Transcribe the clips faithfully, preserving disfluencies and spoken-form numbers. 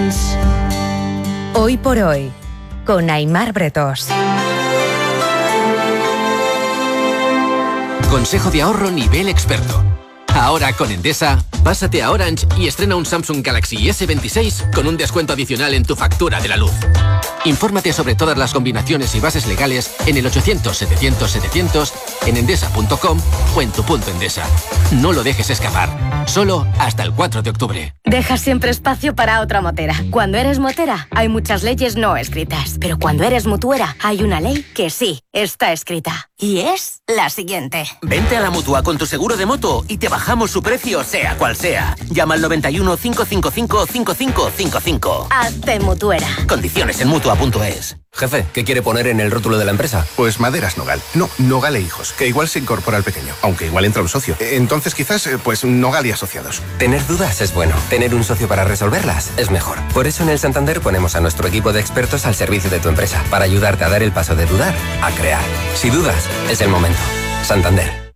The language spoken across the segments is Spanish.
Friends. Hoy por hoy, con Aimar Bretos. Consejo de ahorro nivel experto. Ahora con Endesa, pásate a Orange y estrena un Samsung Galaxy ese veintiséis con un descuento adicional en tu factura de la luz. Infórmate sobre todas las combinaciones y bases legales en el ochocientos setecientos setecientos, en endesa punto com o en tu punto Endesa. No lo dejes escapar. Solo hasta el cuatro de octubre. Deja siempre espacio para otra motera. Cuando eres motera, hay muchas leyes no escritas. Pero cuando eres mutuera, hay una ley que sí está escrita. Y es la siguiente. Vente a la Mutua con tu seguro de moto y te bajamos su precio sea cual sea. Llama al noventa y uno, cinco cinco cinco, cinco cinco cinco cinco. Hazte mutuera. Condiciones en mutua punto es. Jefe, ¿qué quiere poner en el rótulo de la empresa? Pues Maderas Nogal. No, Nogal e Hijos, que igual se incorpora al pequeño, aunque igual entra un socio. Entonces quizás, pues Nogal y Asociados. Tener dudas es bueno. Tener un socio para resolverlas es mejor. Por eso en el Santander ponemos a nuestro equipo de expertos al servicio de tu empresa, para ayudarte a dar el paso de dudar a crear. Si dudas, es el momento. Santander.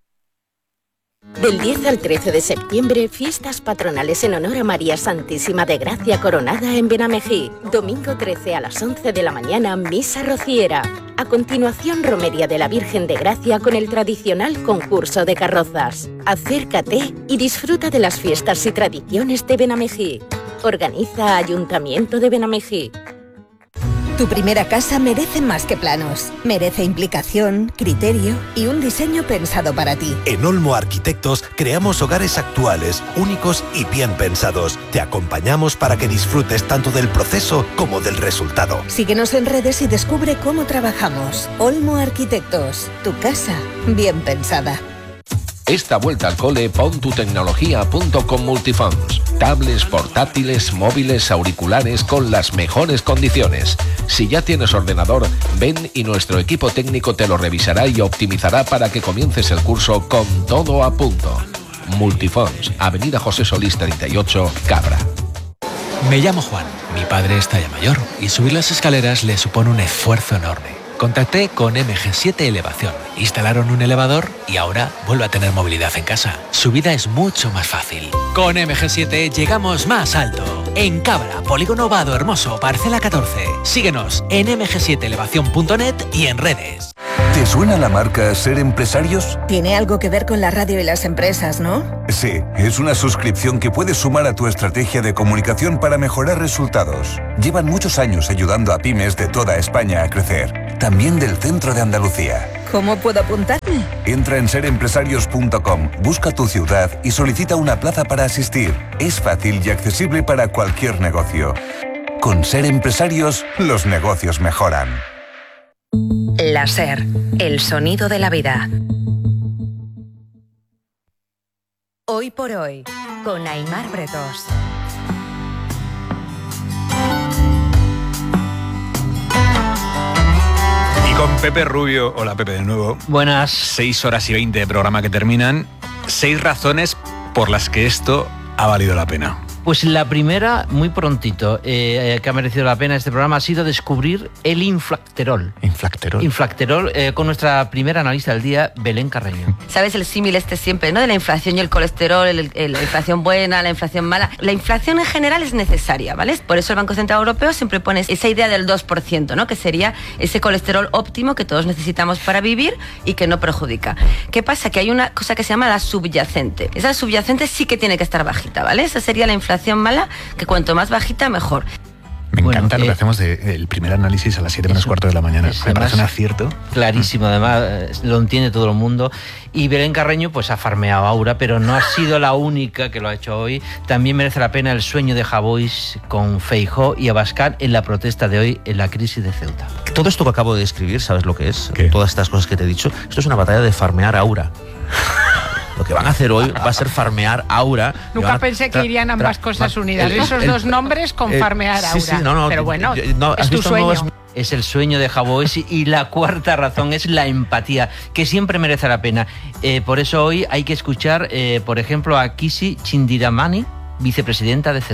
Del diez al trece de septiembre, fiestas patronales en honor a María Santísima de Gracia Coronada en Benamejí. Domingo trece a las once de la mañana, misa rociera. A continuación, romería de la Virgen de Gracia con el tradicional concurso de carrozas. Acércate y disfruta de las fiestas y tradiciones de Benamejí. Organiza Ayuntamiento de Benamejí. Tu primera casa merece más que planos. Merece implicación, criterio y un diseño pensado para ti. En Olmo Arquitectos creamos hogares actuales, únicos y bien pensados. Te acompañamos para que disfrutes tanto del proceso como del resultado. Síguenos en redes y descubre cómo trabajamos. Olmo Arquitectos, tu casa bien pensada. Esta vuelta al cole pon tu tecnología a punto con Multifonds. Tablets, portátiles, móviles, auriculares con las mejores condiciones. Si ya tienes ordenador, ven y nuestro equipo técnico te lo revisará y optimizará para que comiences el curso con todo a punto. Multifonds, Avenida José Solís treinta y ocho, Cabra. Me llamo Juan, mi padre está ya mayor y subir las escaleras le supone un esfuerzo enorme. Contacté con M G siete Elevación, instalaron un elevador y ahora vuelve a tener movilidad en casa. Su vida es mucho más fácil. Con M G siete llegamos más alto. En Cabra, Polígono Vado Hermoso, Parcela catorce. Síguenos en eme ge siete elevación punto net y en redes. ¿Te suena la marca Ser Empresarios? Tiene algo que ver con la radio y las empresas, ¿no? Sí, es una suscripción que puedes sumar a tu estrategia de comunicación para mejorar resultados. Llevan muchos años ayudando a pymes de toda España a crecer, también del centro de Andalucía. ¿Cómo puedo apuntarme? Entra en ser empresarios punto com, busca tu ciudad y solicita una plaza para asistir. Es fácil y accesible para cualquier negocio. Con Ser Empresarios, los negocios mejoran. La SER, el sonido de la vida. Hoy por hoy, con Aimar Bretos. Y con Pepe Rubio. Hola Pepe de nuevo. Buenas. Seis horas y veinte de programa que terminan. Seis razones por las que esto ha valido la pena. Pues la primera, muy prontito, eh, que ha merecido la pena este programa, ha sido descubrir el inflacterol. Inflacterol. Inflacterol, eh, con nuestra primera analista del día, Belén Carreño. ¿Sabes el símil este siempre, no? De la inflación y el colesterol, el, el, la inflación buena, la inflación mala. La inflación en general es necesaria, ¿vale? Por eso el Banco Central Europeo siempre pone esa idea del dos por ciento, ¿no? Que sería ese colesterol óptimo que todos necesitamos para vivir y que no perjudica. ¿Qué pasa? Que hay una cosa que se llama la subyacente. Esa subyacente sí que tiene que estar bajita, ¿vale? Esa sería la inflación mala, que cuanto más bajita, mejor. Me bueno, encanta lo eh, que hacemos del de, primer análisis a las siete menos cuarto de la mañana. Me parece un acierto. Clarísimo, además lo entiende todo el mundo. Y Belén Carreño pues ha farmeado a Aura, pero no ha sido la única que lo ha hecho hoy. También merece la pena el sueño de Javois con Feijóo y Abascal en la protesta de hoy en la crisis de Ceuta. Todo esto que acabo de describir, ¿sabes lo que es? ¿Qué? Todas estas cosas que te he dicho, esto es una batalla de farmear a Aura. Lo que van a hacer hoy va a ser farmear Aura. Nunca pensé que irían ambas cosas unidas. El, Esos el, dos nombres con el, farmear Aura. Sí, sí, no, no, pero bueno, no, es tu sueño. Nuevas... Es el sueño de Javois. Y la cuarta razón es la empatía, que siempre merece la pena. Eh, por eso hoy hay que escuchar, eh, por ejemplo, a Kisi Chindiramani, vicepresidenta de Ceuta.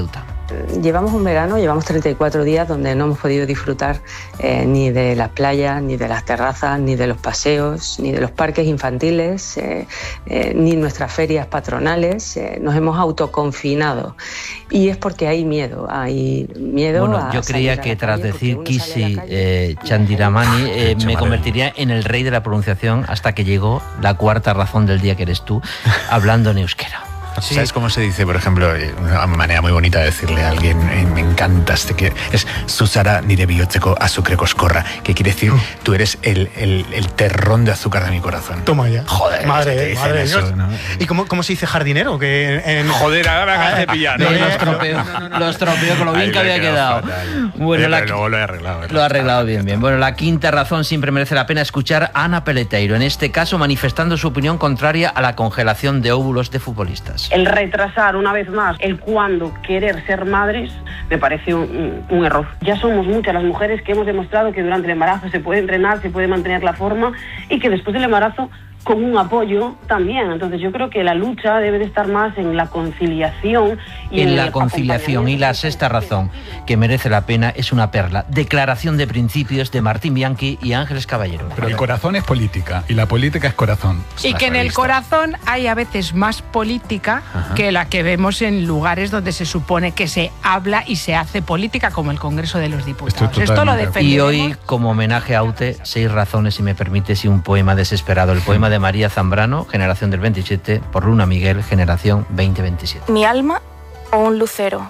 Llevamos un verano, llevamos treinta y cuatro días donde no hemos podido disfrutar eh, ni de las playas, ni de las terrazas, ni de los paseos, ni de los parques infantiles, eh, eh, ni nuestras ferias patronales. Eh, nos hemos autoconfinado y es porque hay miedo, hay miedo bueno, a yo creía salir a que la tras calle, decir porque uno sale a la Kisi calle eh, Chandiramani eh, me convertiría en el rey de la pronunciación hasta que llegó la cuarta razón del día, que eres tú, hablando en euskera. Sí. ¿Sabes cómo se dice, por ejemplo, una manera muy bonita de decirle a alguien, eh, me encanta este que es Susara nire bihotzeko azukre koskorra, que quiere decir, tú eres el, el, el terrón de azúcar de mi corazón. Toma ya. Joder, madre, madre de eso, Dios. ¿no? ¿Y cómo, cómo se dice jardinero? Que en... Joder, ahora me acabas de pillar. No, lo estropeo, lo estropeo con lo bien Ay, que había quedado. Fatal. Bueno, Oye, la, pero luego lo he arreglado. Lo ha arreglado bien, bien. Bueno, la quinta razón, siempre merece la pena escuchar a Ana Peleteiro, en este caso manifestando su opinión contraria a la congelación de óvulos de futbolistas. El retrasar una vez más el cuándo querer ser madres me parece un, un, un error. Ya somos muchas las mujeres que hemos demostrado que durante el embarazo se puede entrenar, se puede mantener la forma y que después del embarazo con un apoyo también. Entonces yo creo que la lucha debe de estar más en la conciliación y en, en la el conciliación. Y la sexta razón que merece la pena es una perla: declaración de principios de Martín Bianchi y Ángeles Caballero. Pero el corazón es política y la política es corazón. Y que en el corazón hay a veces más política Ajá. que la que vemos en lugares donde se supone que se habla y se hace política, como el Congreso de los Diputados. Esto lo defendemos. Y hoy, como homenaje a Aute, seis razones, si me permites, y un poema desesperado. El poema de María Zambrano, generación del veintisiete, por Luna Miguel, generación veinte veintisiete. Mi alma o un lucero.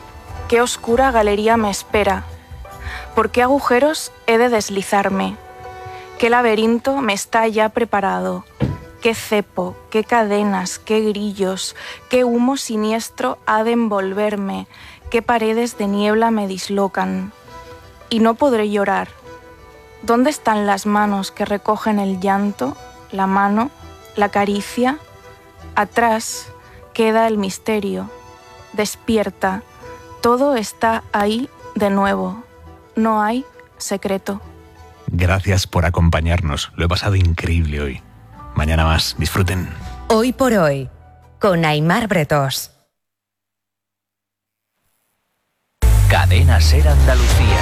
Qué oscura galería me espera. ¿Por qué agujeros he de deslizarme? ¿Qué laberinto me está ya preparado? ¿Qué cepo, qué cadenas, qué grillos, qué humo siniestro ha de envolverme? ¿Qué paredes de niebla me dislocan? Y no podré llorar. ¿Dónde están las manos que recogen el llanto? La mano, la caricia. Atrás queda el misterio. Despierta. Todo está ahí de nuevo. No hay secreto. Gracias por acompañarnos. Lo he pasado increíble hoy. Mañana más. Disfruten. Hoy por hoy, con Aimar Bretós. Cadena Ser Andalucía.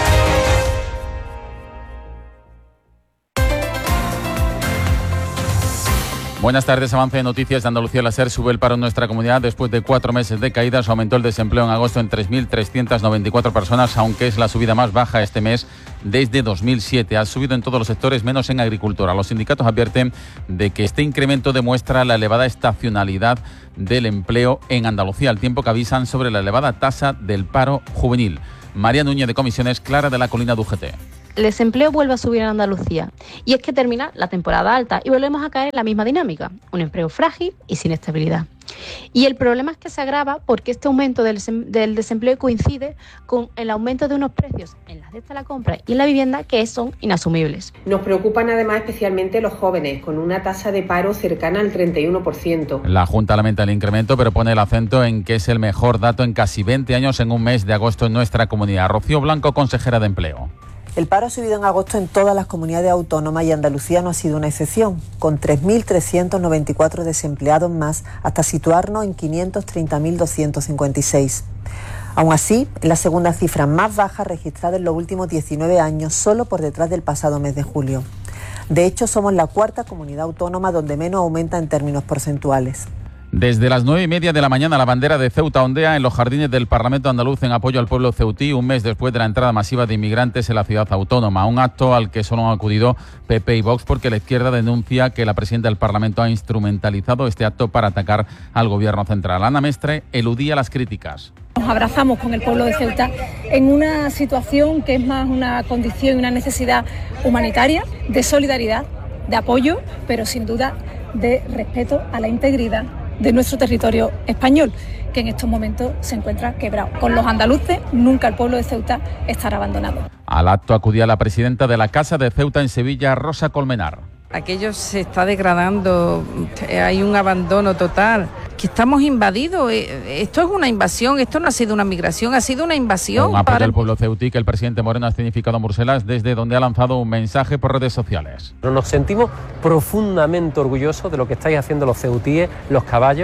Buenas tardes. Avance de noticias de Andalucía. La SER sube el paro en nuestra comunidad. Después de cuatro meses de caídas, aumentó el desempleo en agosto en tres mil trescientas noventa y cuatro personas, aunque es la subida más baja este mes desde dos mil siete. Ha subido en todos los sectores, menos en agricultura. Los sindicatos advierten de que este incremento demuestra la elevada estacionalidad del empleo en Andalucía, al tiempo que avisan sobre la elevada tasa del paro juvenil. María Núñez de Comisiones, Clara de la Colina de U G T. El desempleo vuelve a subir en Andalucía y es que termina la temporada alta y volvemos a caer en la misma dinámica, un empleo frágil y sin estabilidad. Y el problema es que se agrava porque este aumento del, del desempleo coincide con el aumento de unos precios en las cesta de la compra y en la vivienda que son inasumibles. Nos preocupan además especialmente los jóvenes, con una tasa de paro cercana al treinta y uno por ciento. La Junta lamenta el incremento, pero pone el acento en que es el mejor dato en casi veinte años en un mes de agosto en nuestra comunidad. Rocío Blanco, consejera de Empleo. El paro ha subido en agosto en todas las comunidades autónomas y Andalucía no ha sido una excepción, con tres mil trescientos noventa y cuatro desempleados más, hasta situarnos en quinientos treinta mil doscientos cincuenta y seis. Aún así, es la segunda cifra más baja registrada en los últimos diecinueve años, solo por detrás del pasado mes de julio. De hecho, somos la cuarta comunidad autónoma donde menos aumenta en términos porcentuales. Desde las nueve y media de la mañana, la bandera de Ceuta ondea en los jardines del Parlamento andaluz en apoyo al pueblo ceutí, un mes después de la entrada masiva de inmigrantes en la ciudad autónoma. Un acto al que solo han acudido P P y Vox porque la izquierda denuncia que la presidenta del Parlamento ha instrumentalizado este acto para atacar al gobierno central. Ana Mestre eludía las críticas. Nos abrazamos con el pueblo de Ceuta en una situación que es más una condición y una necesidad humanitaria, de solidaridad, de apoyo, pero sin duda de respeto a la integridad de nuestro territorio español, que en estos momentos se encuentra quebrado. Con los andaluces, nunca el pueblo de Ceuta estará abandonado. Al acto acudía la presidenta de la Casa de Ceuta en Sevilla, Rosa Colmenar. Aquello se está degradando, hay un abandono total, que estamos invadidos. Esto es una invasión, esto no ha sido una migración, ha sido una invasión. Un apoyo para del pueblo ceutí que el presidente Moreno ha significado en Bruselas, desde donde ha lanzado un mensaje por redes sociales. Nos sentimos profundamente orgullosos de lo que estáis haciendo los ceutíes, los caballos,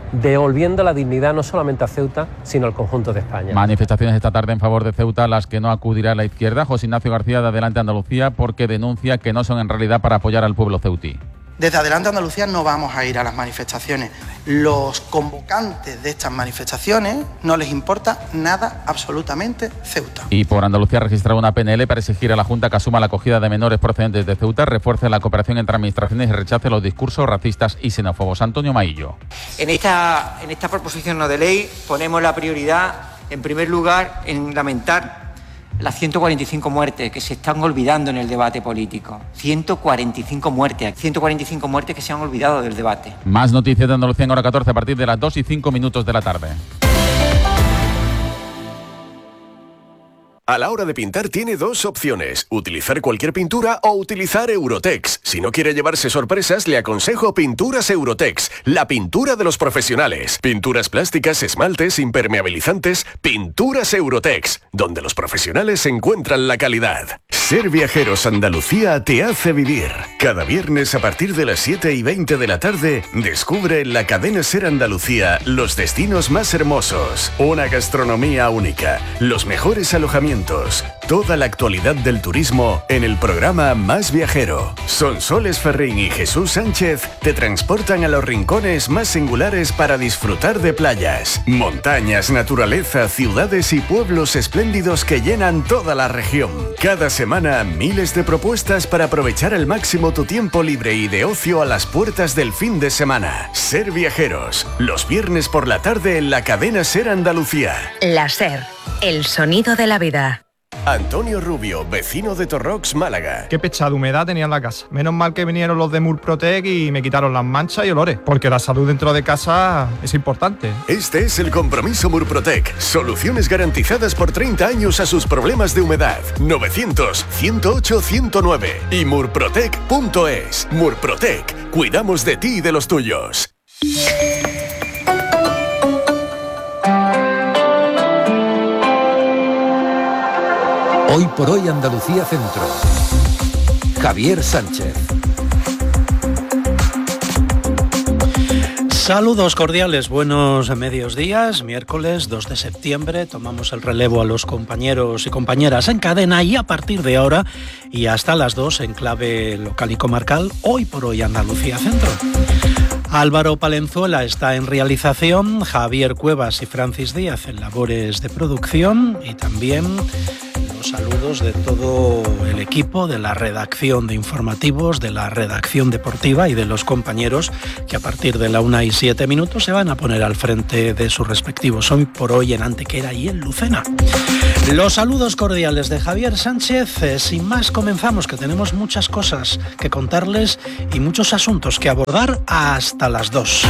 devolviendo la dignidad no solamente a Ceuta, sino al conjunto de España. Manifestaciones esta tarde en favor de Ceuta, las que no acudirá la izquierda. José Ignacio García de Adelante Andalucía, porque denuncia que no son en realidad para apoyar al pueblo ceutí. Desde Adelante Andalucía no vamos a ir a las manifestaciones. Los convocantes de estas manifestaciones no les importa nada, absolutamente, Ceuta. Y por Andalucía ha registrado una P N L para exigir a la Junta que asuma la acogida de menores procedentes de Ceuta, refuerce la cooperación entre administraciones y rechace los discursos racistas y xenófobos. Antonio Maillo. En esta, en esta proposición no de ley ponemos la prioridad, en primer lugar, en lamentar las ciento cuarenta y cinco muertes que se están olvidando en el debate político. ciento cuarenta y cinco muertes, ciento cuarenta y cinco muertes que se han olvidado del debate. Más noticias de Andalucía en hora catorce a partir de las dos y cinco minutos de la tarde. A la hora de pintar tiene dos opciones, utilizar cualquier pintura o utilizar Eurotex. Si no quiere llevarse sorpresas, le aconsejo Pinturas Eurotex, la pintura de los profesionales. Pinturas plásticas, esmaltes, impermeabilizantes, Pinturas Eurotex, donde los profesionales encuentran la calidad. Ser Viajeros Andalucía te hace vivir. Cada viernes a partir de las siete y veinte de la tarde, descubre en la cadena Ser Andalucía los destinos más hermosos, una gastronomía única, los mejores alojamientos, toda la actualidad del turismo en el programa Más Viajero. Sonsoles Ferrín y Jesús Sánchez te transportan a los rincones más singulares para disfrutar de playas, montañas, naturaleza, ciudades y pueblos espléndidos que llenan toda la región. Cada semana miles de propuestas para aprovechar al máximo tu tiempo libre y de ocio a las puertas del fin de semana. Ser Viajeros, los viernes por la tarde en la cadena Ser Andalucía. La Ser, el sonido de la vida. Antonio Rubio, vecino de Torrox, Málaga. Qué pechada humedad tenía en la casa. Menos mal que vinieron los de Murprotec y me quitaron las manchas y olores, porque la salud dentro de casa es importante. Este es el compromiso Murprotec. Soluciones garantizadas por treinta años a sus problemas de humedad. novecientos, ciento ocho, ciento nueve y murprotec punto es. Murprotec. Cuidamos de ti y de los tuyos. Hoy por hoy Andalucía Centro. Javier Sánchez. Saludos cordiales, buenos medios días. Miércoles dos de septiembre tomamos el relevo a los compañeros y compañeras en cadena y a partir de ahora y hasta las dos en clave local y comarcal, Hoy por hoy Andalucía Centro. Álvaro Palenzuela está en realización, Javier Cuevas y Francis Díaz en labores de producción y también los saludos de todo el equipo de la redacción de informativos, de la redacción deportiva y de los compañeros que a partir de la una y siete minutos se van a poner al frente de sus respectivos Hoy por hoy en Antequera y en Lucena. Los saludos cordiales de Javier Sánchez. Eh, sin más, comenzamos, que tenemos muchas cosas que contarles y muchos asuntos que abordar hasta las dos.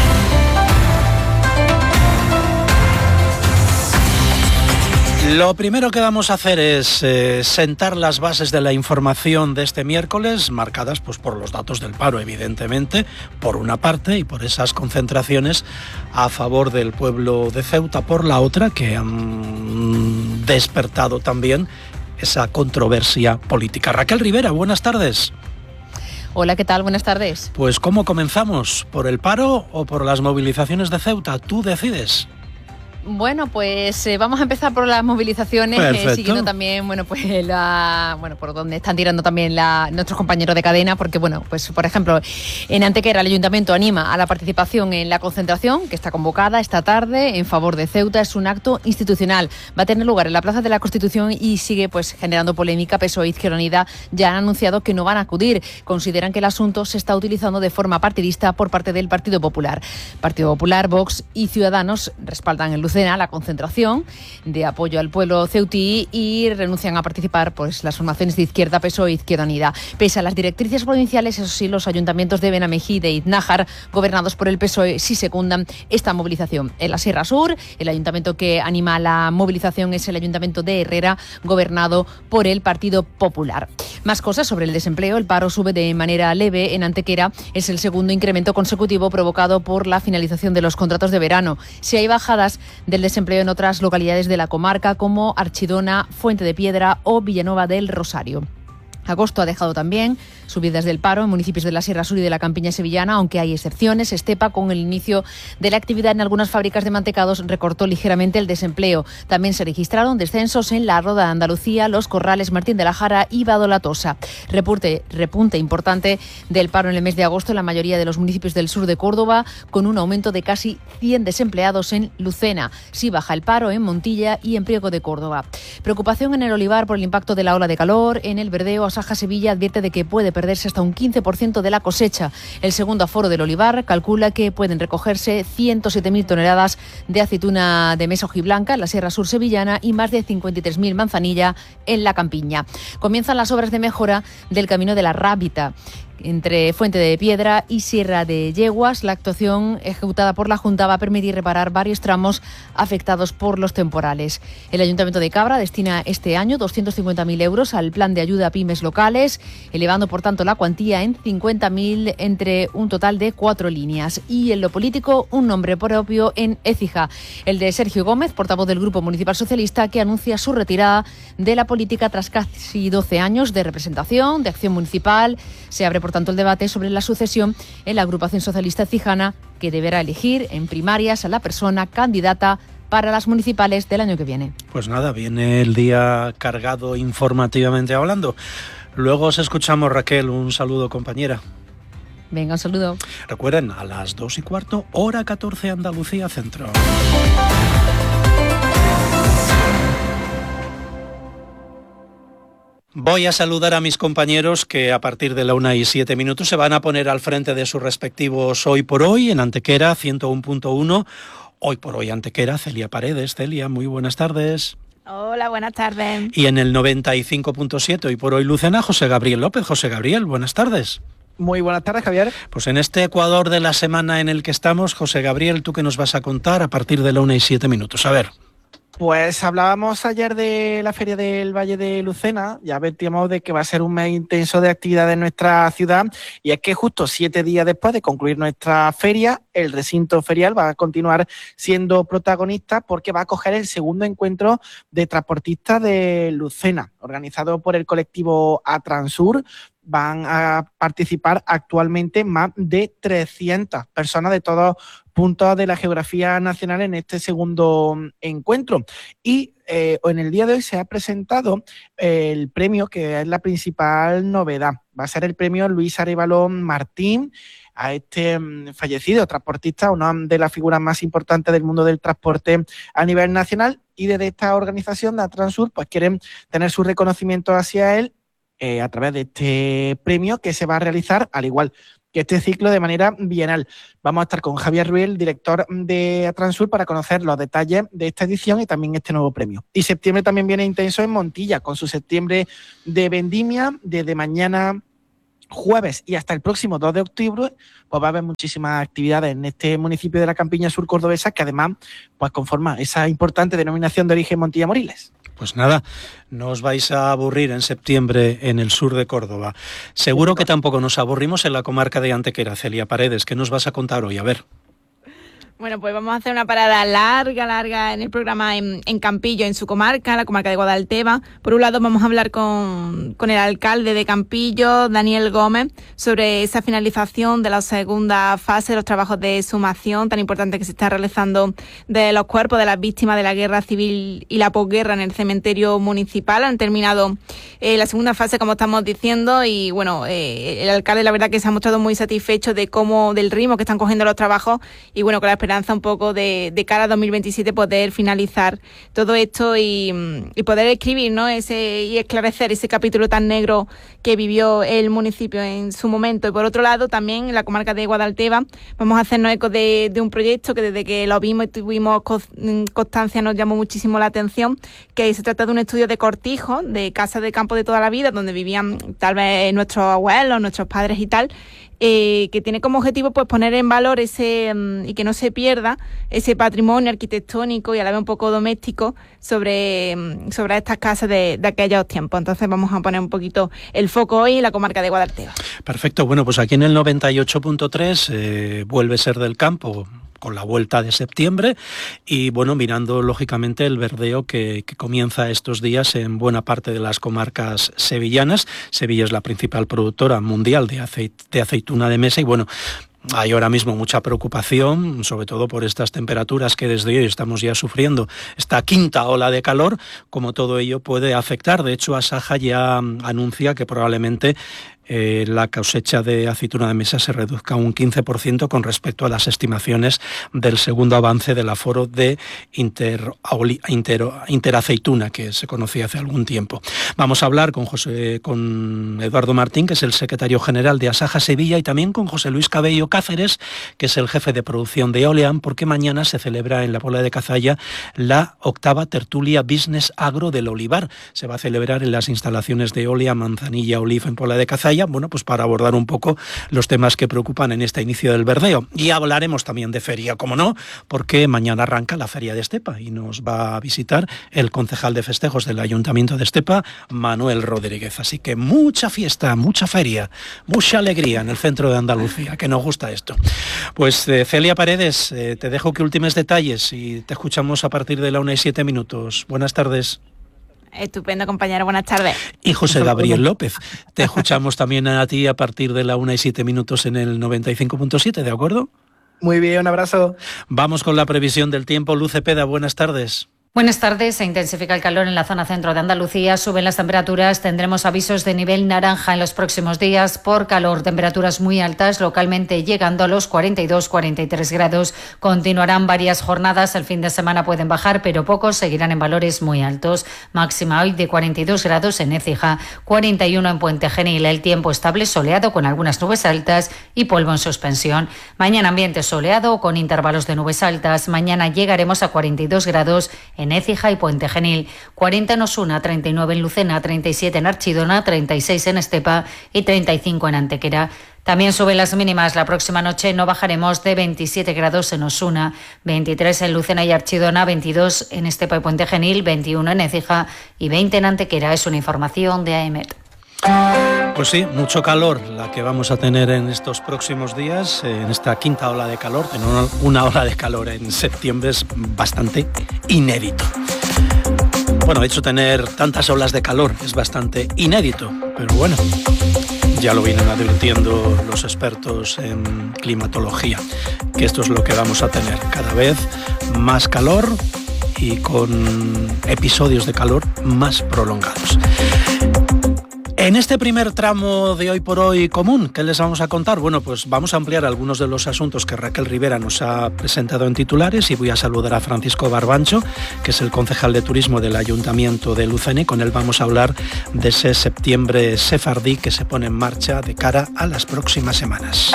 Lo primero que vamos a hacer es eh, sentar las bases de la información de este miércoles, marcadas pues, por los datos del paro, evidentemente, por una parte, y por esas concentraciones a favor del pueblo de Ceuta, por la otra, que han despertado también esa controversia política. Raquel Rivera, buenas tardes. Hola, ¿qué tal? Buenas tardes. Pues, ¿cómo comenzamos? ¿Por el paro o por las movilizaciones de Ceuta? Tú decides. Bueno, pues eh, vamos a empezar por las movilizaciones, eh, siguiendo también, bueno, pues la, bueno, por donde están tirando también la, nuestros compañeros de cadena, porque, bueno, pues por ejemplo, en Antequera el Ayuntamiento anima a la participación en la concentración que está convocada esta tarde en favor de Ceuta. Es un acto institucional, va a tener lugar en la Plaza de la Constitución y sigue pues generando polémica. P S O E e Izquierda Unida ya han anunciado que no van a acudir. Consideran que el asunto se está utilizando de forma partidista por parte del Partido Popular. Partido Popular, Vox y Ciudadanos respaldan el Lucena la concentración de apoyo al pueblo ceutí y renuncian a participar pues las formaciones de izquierda, P S O E e Izquierda Unida. Pese a las directrices provinciales, eso sí, los ayuntamientos de Benamejí y de Iznájar, gobernados por el P S O E, sí secundan esta movilización. En la Sierra Sur, el ayuntamiento que anima la movilización es el ayuntamiento de Herrera, gobernado por el Partido Popular. Más cosas sobre el desempleo. El paro sube de manera leve en Antequera. Es el segundo incremento consecutivo provocado por la finalización de los contratos de verano. Si hay bajadas del desempleo en otras localidades de la comarca como Archidona, Fuente de Piedra o Villanueva del Rosario. Agosto ha dejado también Subidas del paro en municipios de la Sierra Sur y de la Campiña sevillana, aunque hay excepciones. Estepa, con el inicio de la actividad en algunas fábricas de mantecados, recortó ligeramente el desempleo. También se registraron descensos en la Roda de Andalucía, Los Corrales, Martín de la Jara y Badolatosa. Repunte, repunte importante del paro en el mes de agosto en la mayoría de los municipios del sur de Córdoba, con un aumento de casi cien desempleados en Lucena. Sí baja el paro en Montilla y en Priego de Córdoba. Preocupación en el olivar por el impacto de la ola de calor. En el Verdeo, Asaja Sevilla advierte de que puede perderse hasta un quince por ciento de la cosecha. El segundo aforo del olivar calcula que pueden recogerse ciento siete mil toneladas de aceituna de mesa hojiblanca en la Sierra Sur sevillana y más de cincuenta y tres mil manzanilla en la Campiña. Comienzan las obras de mejora del Camino de la Rábita entre Fuente de Piedra y Sierra de Yeguas. La actuación ejecutada por la Junta va a permitir reparar varios tramos afectados por los temporales. El Ayuntamiento de Cabra destina este año doscientos cincuenta mil euros al plan de ayuda a pymes locales, elevando por tanto la cuantía en cincuenta mil entre un total de cuatro líneas. Y en lo político, un nombre propio en Écija, el de Sergio Gómez, portavoz del Grupo Municipal Socialista, que anuncia su retirada de la política tras casi doce años de representación, de acción municipal. Se abre por tanto el debate sobre la sucesión en la agrupación socialista cijana, que deberá elegir en primarias a la persona candidata para las municipales del año que viene. Pues nada, viene el día cargado informativamente hablando. Luego os escuchamos, Raquel. Un saludo, compañera. Venga, un saludo. Recuerden, a las dos y cuarto, hora catorce, Andalucía Centro. Voy a saludar a mis compañeros que a partir de la una y siete minutos se van a poner al frente de sus respectivos Hoy por Hoy en Antequera ciento uno punto uno. Hoy por Hoy Antequera, Celia Paredes. Celia, muy buenas tardes. Hola, buenas tardes. Y en el noventa y cinco punto siete, Hoy por Hoy Lucena, José Gabriel López. José Gabriel, buenas tardes. Muy buenas tardes, Javier. Pues en este Ecuador de la semana en el que estamos, José Gabriel, ¿tú qué nos vas a contar a partir de la una y siete minutos? A ver. Pues hablábamos ayer de la Feria del Valle de Lucena, ya advertíamos de que va a ser un mes intenso de actividad en nuestra ciudad, y es que justo siete días después de concluir nuestra feria, el recinto ferial va a continuar siendo protagonista porque va a acoger el segundo encuentro de transportistas de Lucena, organizado por el colectivo Atransur. Van a participar actualmente más de trescientas personas de todos puntos de la geografía nacional en este segundo encuentro. Y eh, en el día de hoy se ha presentado el premio, que es la principal novedad. Va a ser el premio Luis Arévalo Martín, a este um, fallecido transportista, una de las figuras más importantes del mundo del transporte a nivel nacional. Y desde esta organización de Atransur, pues quieren tener su reconocimiento hacia él Eh, a través de este premio que se va a realizar, al igual que este ciclo, de manera bienal. Vamos a estar con Javier Ruiz, director de Atransur, para conocer los detalles de esta edición y también este nuevo premio. Y septiembre también viene intenso en Montilla, con su septiembre de vendimia. Desde mañana jueves y hasta el próximo dos de octubre, pues va a haber muchísimas actividades en este municipio de la Campiña Sur cordobesa, que además pues conforma esa importante denominación de origen Montilla-Moriles. Pues nada, no os vais a aburrir en septiembre en el sur de Córdoba. Seguro que tampoco nos aburrimos en la comarca de Antequera. Celia Paredes, ¿qué nos vas a contar hoy? A ver. Bueno, pues vamos a hacer una parada larga, larga en el programa en, en Campillo, en su comarca, la comarca de Guadalteba. Por un lado vamos a hablar con, con el alcalde de Campillo, Daniel Gómez, sobre esa finalización de la segunda fase de los trabajos de exhumación tan importante que se está realizando de los cuerpos de las víctimas de la guerra civil y la posguerra en el cementerio municipal. Han terminado eh, la segunda fase, como estamos diciendo, y bueno, eh, el alcalde la verdad que se ha mostrado muy satisfecho de cómo, del ritmo que están cogiendo los trabajos, y bueno, con la esperanza un poco de, de cara a dos mil veintisiete poder finalizar todo esto y, y poder escribir, ¿no? ese y esclarecer ese capítulo tan negro que vivió el municipio en su momento. Y por otro lado, también en la comarca de Guadalteba vamos a hacernos eco de, de un proyecto que desde que lo vimos y tuvimos constancia nos llamó muchísimo la atención, que se trata de un estudio de cortijo, de casa de campo de toda la vida, donde vivían tal vez nuestros abuelos, nuestros padres y tal, Eh, que tiene como objetivo pues poner en valor ese um, y que no se pierda ese patrimonio arquitectónico y a la vez un poco doméstico sobre, um, sobre estas casas de, de aquellos tiempos. Entonces vamos a poner un poquito el foco hoy en la comarca de Guadalteba. Perfecto, bueno, pues aquí en el noventa y ocho punto tres eh, vuelve Ser del Campo. con la vuelta de septiembre y bueno, mirando lógicamente el verdeo que, que comienza estos días en buena parte de las comarcas sevillanas. Sevilla es la principal productora mundial de, aceit- de aceituna de mesa y bueno, hay ahora mismo mucha preocupación, sobre todo por estas temperaturas que desde hoy estamos ya sufriendo, esta quinta ola de calor, como todo ello puede afectar. De hecho, Asaja ya anuncia que probablemente eh, la cosecha de aceituna de mesa se reduzca un quince por ciento con respecto a las estimaciones del segundo avance del aforo de inter, inter, interaceituna que se conocía hace algún tiempo. Vamos a hablar con, José, con Eduardo Martín, que es el secretario general de Asaja Sevilla, y también con José Luis Cabello Cáceres, que es el jefe de producción de Oleam, porque mañana se celebra en la Puebla de Cazalla la octava tertulia Business Agro del Olivar. Se va a celebrar en las instalaciones de Oleam Manzanilla Oliva en Puebla de Cazalla, bueno, pues para abordar un poco los temas que preocupan en este inicio del verdeo. Y hablaremos también de feria, como no, porque mañana arranca la Feria de Estepa y nos va a visitar el concejal de festejos del Ayuntamiento de Estepa, Manuel Rodríguez. Así que mucha fiesta, mucha feria, mucha alegría en el centro de Andalucía, que nos gusta esto. Pues eh, Celia Paredes, eh, te dejo que ultimes detalles y te escuchamos a partir de la una y siete minutos. Buenas tardes. Estupendo, compañero, buenas tardes. Y José Gabriel López, te escuchamos también a ti a partir de la una y siete minutos en el noventa y cinco punto siete, ¿de acuerdo? Muy bien, un abrazo. Vamos con la previsión del tiempo. Luz Cepeda, buenas tardes. Buenas tardes. Se intensifica el calor en la zona centro de Andalucía. Suben las temperaturas. Tendremos avisos de nivel naranja en los próximos días por calor. Temperaturas muy altas, localmente llegando a los cuarenta y dos, cuarenta y tres grados. Continuarán varias jornadas. El fin de semana pueden bajar, pero pocos seguirán en valores muy altos. Máxima hoy de cuarenta y dos grados en Écija, cuarenta y uno en Puente Genil. El tiempo estable, soleado con algunas nubes altas y polvo en suspensión. Mañana ambiente soleado con intervalos de nubes altas. Mañana llegaremos a cuarenta y dos grados en Écija y Puente Genil, cuarenta en Osuna, treinta y nueve en Lucena, treinta y siete en Archidona, treinta y seis en Estepa y treinta y cinco en Antequera. También suben las mínimas. La próxima noche no bajaremos de veintisiete grados en Osuna, veintitrés en Lucena y Archidona, veintidós en Estepa y Puente Genil, veintiuno en Écija y veinte en Antequera. Es una información de AEMET. Pues sí, mucho calor la que vamos a tener en estos próximos días, en esta quinta ola de calor. Tener una ola de calor en septiembre es bastante inédito. Bueno, de hecho, tener tantas olas de calor es bastante inédito, pero bueno, ya lo vienen advirtiendo los expertos en climatología, que esto es lo que vamos a tener, cada vez más calor y con episodios de calor más prolongados. En este primer tramo de Hoy por Hoy común, ¿qué les vamos a contar? Bueno, pues vamos a ampliar algunos de los asuntos que Raquel Rivera nos ha presentado en titulares y voy a saludar a Francisco Barbancho, que es el concejal de turismo del Ayuntamiento de Lucena, y con él vamos a hablar de ese septiembre sefardí que se pone en marcha de cara a las próximas semanas.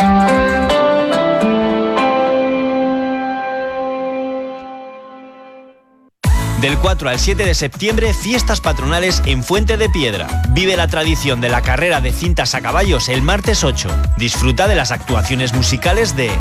Del cuatro al siete de septiembre, fiestas patronales en Fuente de Piedra. Vive la tradición de la carrera de cintas a caballos el martes ocho. Disfruta de las actuaciones musicales de